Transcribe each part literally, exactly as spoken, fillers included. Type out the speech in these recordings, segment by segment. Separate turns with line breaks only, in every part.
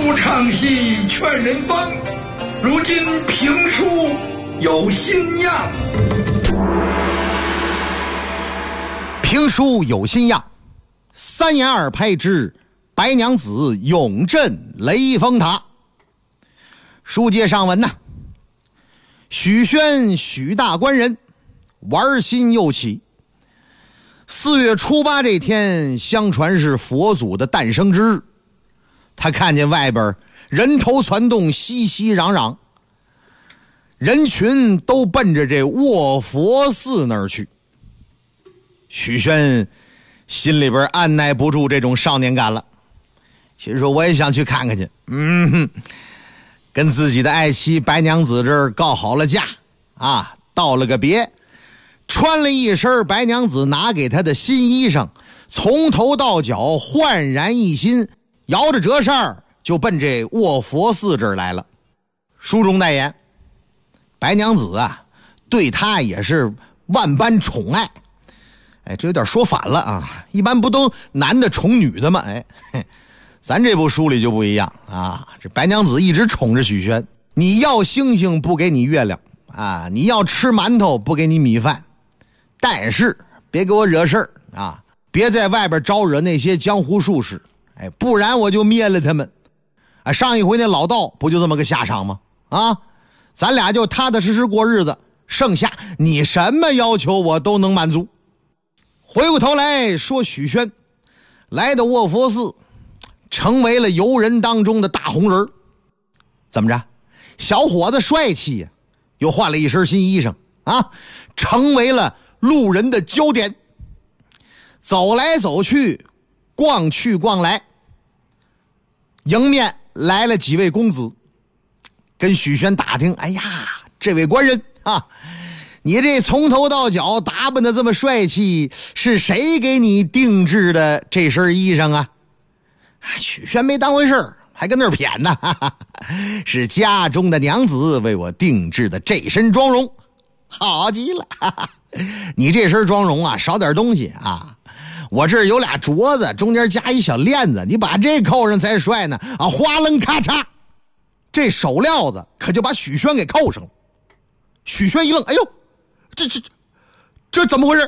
书唱戏劝人方，如今评书有新样。
评书有新样，三言二拍之白娘子永镇雷峰塔。书接上文呐，许宣许大官人玩心又起。四月初八这天，相传是佛祖的诞生之日。他看见外边人头攒动，熙熙攘攘，人群都奔着这卧佛寺那儿去。许宣心里边按耐不住这种少年感了，心说我也想去看看去。嗯哼，跟自己的爱妻白娘子这儿告好了假啊，道了个别，穿了一身白娘子拿给他的新衣裳，从头到脚焕然一新，摇着折扇就奔这卧佛寺这儿来了。书中代言，白娘子啊对他也是万般宠爱。哎，这有点说反了啊！一般不都男的宠女的吗？哎，咱这部书里就不一样啊！这白娘子一直宠着许宣，你要星星不给你月亮啊，你要吃馒头不给你米饭，但是别给我惹事儿啊！别在外边招惹那些江湖术士，哎，不然我就灭了他们。啊，上一回那老道不就这么个下场吗？啊，咱俩就踏踏实实过日子，剩下你什么要求我都能满足。回过头来说，许宣来到卧佛寺，成为了游人当中的大红人。怎么着？小伙子帅气呀、啊，又换了一身新衣裳啊，成为了路人的焦点。走来走去，逛去逛来，迎面来了几位公子，跟许宣打听：哎呀，这位官人啊，你这从头到脚打扮的这么帅气，是谁给你定制的这身衣裳啊？许宣没当回事儿，还跟那儿谝呢，哈哈，是家中的娘子为我定制的这身妆容，好极了，哈哈，你这身妆容啊，少点东西啊，我这儿有俩镯子，中间加一小链子，你把这扣上才帅呢，啊，哗楞咔嚓，这手镣子可就把许宣给扣上了。许宣一愣，哎呦，这这这这怎么回事？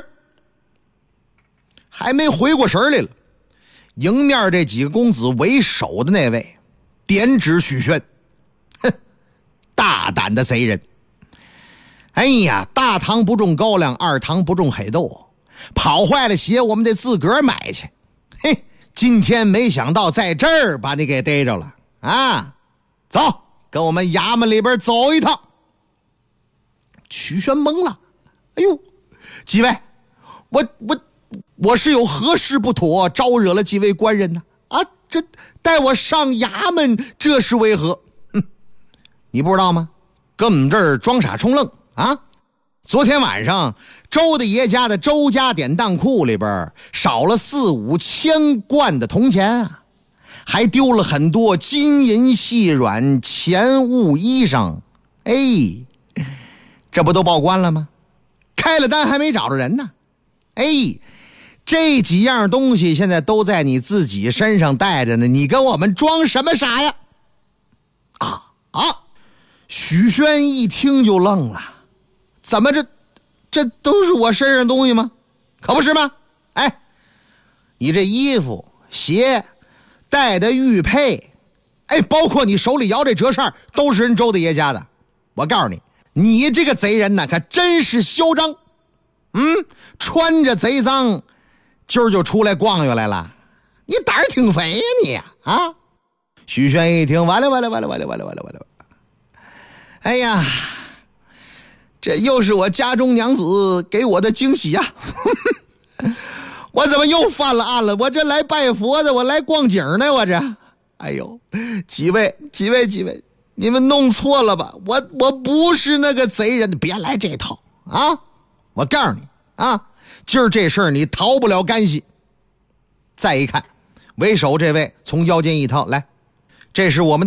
还没回过神来了，迎面这几个公子为首的那位点指许宣，哼，大胆的贼人！哎呀，大堂不中高粱，二堂不中黑豆，跑坏了鞋我们得自个儿买去。嘿，今天没想到在这儿把你给逮着了啊！走，跟我们衙门里边走一趟。许宣懵了，哎呦，几位，我我我是有何事不妥，招惹了几位官人呢？啊，这带我上衙门，这是为何？哼，你不知道吗？跟我们这儿装傻充愣啊！昨天晚上，周大爷家的周家典当库里边少了四五千贯的铜钱啊，还丢了很多金银细软、钱物衣裳。哎，这不都报官了吗？开了单还没找着人呢。哎，这几样东西现在都在你自己身上带着呢，你跟我们装什么傻呀？啊啊！许宣一听就愣了，怎么这这都是我身上东西吗？可不是吗？哎，你这衣服、鞋、带的玉佩，哎，包括你手里摇这折扇，都是人周大爷家的。我告诉你，你这个贼人呢，可真是嚣张。嗯，穿着贼脏，今儿就出来逛悠来了，你胆儿挺肥呀你呀！啊！许宣一听，完了完了完了完了完了完了完了！哎呀，这又是我家中娘子给我的惊喜呀！我怎么又犯了案了？我这来拜佛的，我来逛景呢，我这……哎呦，几位几位几位，你们弄错了吧？我我不是那个贼人，别来这套啊！我告诉你啊，今儿这事儿你逃不了干系。再一看，为首这位从腰间一掏，来，这是我们的